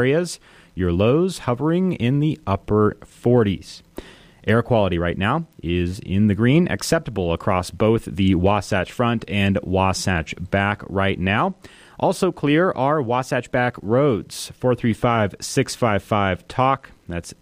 areas. Your lows hovering in the upper 40s. Air quality right now is in the green, acceptable across both the Wasatch Front and Wasatch Back right now. Also clear are Wasatch Back roads, 435-655-TALK. That's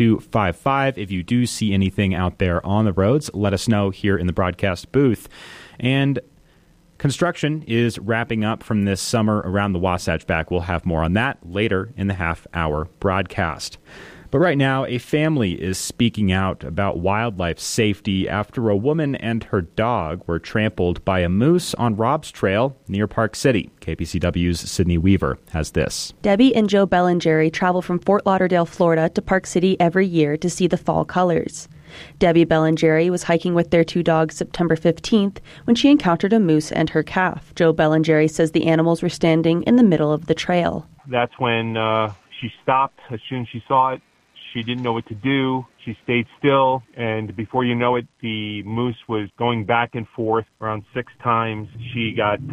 8255. If you do see anything out there on the roads, let us know here in the broadcast booth. And construction is wrapping up from this summer around the Wasatch Back. We'll have more on that later in the half-hour broadcast. But right now, a family is speaking out about wildlife safety after a woman and her dog were trampled by a moose on Robb's Trail near Park City. KPCW's Sydney Weaver has this. Debbie and Joe Bellingeri travel from Fort Lauderdale, Florida to Park City every year to see the fall colors. Debbie Bellingeri was hiking with their two dogs September 15th when she encountered a moose and her calf. Joe Bellingeri says the animals were standing in the middle of the trail. That's when she stopped. As soon as she saw it, she didn't know what to do. She stayed still, and before you know it, the moose was going back and forth around 6 times. She got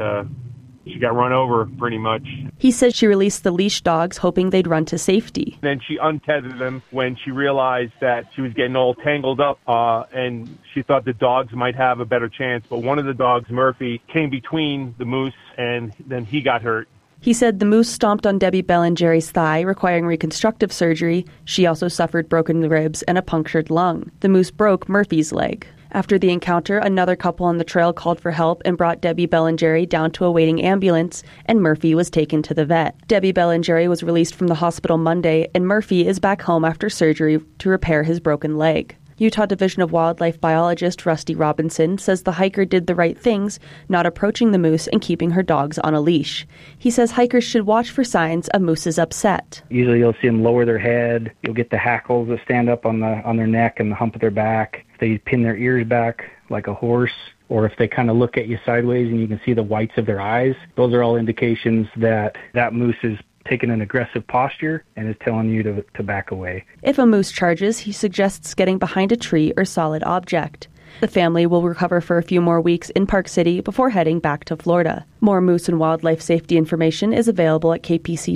run over, pretty much. He said she released the leash dogs, hoping they'd run to safety. Then she untethered them when she realized that she was getting all tangled up, and she thought the dogs might have a better chance. But one of the dogs, Murphy, came between the moose, and then he got hurt. He said the moose stomped on Debbie Bellingeri's thigh, requiring reconstructive surgery. She also suffered broken ribs and a punctured lung. The moose broke Murphy's leg. After the encounter, another couple on the trail called for help and brought Debbie Bellingeri down to a waiting ambulance, and Murphy was taken to the vet. Debbie Bellingeri was released from the hospital Monday, and Murphy is back home after surgery to repair his broken leg. Utah Division of Wildlife biologist Rusty Robinson says the hiker did the right things, not approaching the moose and keeping her dogs on a leash. He says hikers should watch for signs a moose is upset. Usually you'll see them lower their head. You'll get the hackles that stand up on their neck and the hump of their back. If they pin their ears back like a horse, or if they kind of look at you sideways and you can see the whites of their eyes, those are all indications that moose is taking an aggressive posture and is telling you to back away. If a moose charges, he suggests getting behind a tree or solid object. The family will recover for a few more weeks in Park City before heading back to Florida. More moose and wildlife safety information is available at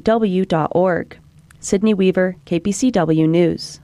kpcw.org. Sydney Weaver, KPCW News.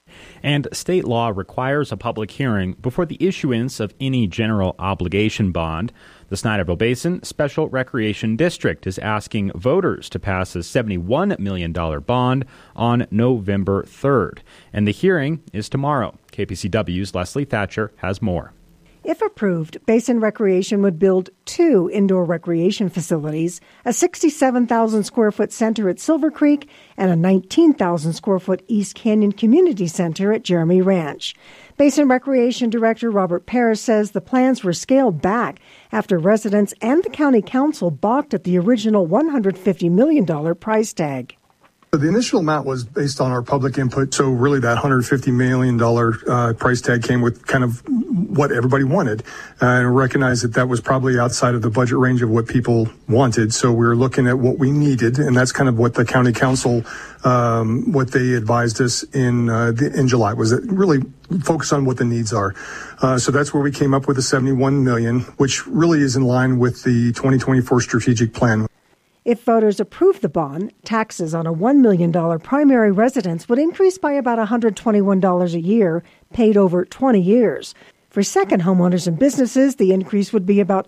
And state law requires a public hearing before the issuance of any general obligation bond. The Snyderville Basin Special Recreation District is asking voters to pass a $71 million bond on November 3rd. And the hearing is tomorrow. KPCW's Leslie Thatcher has more. If approved, Basin Recreation would build 2 indoor recreation facilities, a 67,000-square-foot center at Silver Creek and a 19,000-square-foot East Canyon Community Center at Jeremy Ranch. Basin Recreation Director Robert Paris says the plans were scaled back after residents and the county council balked at the original $150 million price tag. The initial amount was based on our public input, so really that $150 million price tag came with kind of what everybody wanted, and recognize that was probably outside of the budget range of what people wanted. So we were looking at what we needed, and that's kind of what the county council, what they advised us in July, was that really focus on what the needs are. So that's where we came up with the $71 million, which really is in line with the 2024 strategic plan. If voters approve the bond, taxes on a $1 million primary residence would increase by about $121 a year, paid over 20 years. For second homeowners and businesses, the increase would be about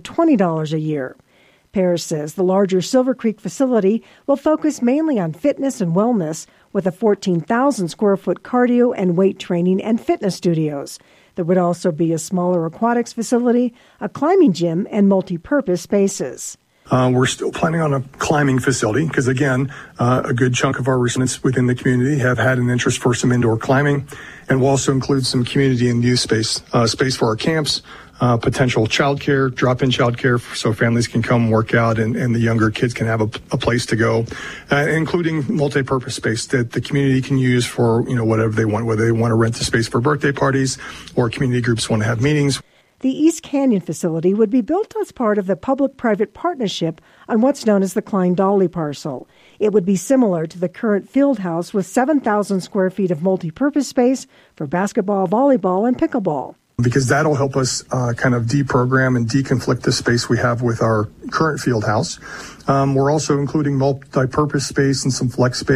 $220 a year. Paris says the larger Silver Creek facility will focus mainly on fitness and wellness, with a 14,000-square-foot cardio and weight training and fitness studios. There would also be a smaller aquatics facility, a climbing gym, and multi-purpose spaces. We're still planning on a climbing facility because, again, a good chunk of our residents within the community have had an interest for some indoor climbing. And we'll also include some community and youth space for our camps, potential childcare, drop-in childcare, so families can come work out and the younger kids can have a place to go, including multi-purpose space that the community can use for, whatever they want, whether they want to rent the space for birthday parties or community groups want to have meetings. The East Canyon facility would be built as part of the public-private partnership on what's known as the Klein-Dolly parcel. It would be similar to the current field house with 7,000 square feet of multi-purpose space for basketball, volleyball, and pickleball. because that'll help us kind of deprogram and deconflict the space we have with our current field house. We're also including multi-purpose space and some flex space.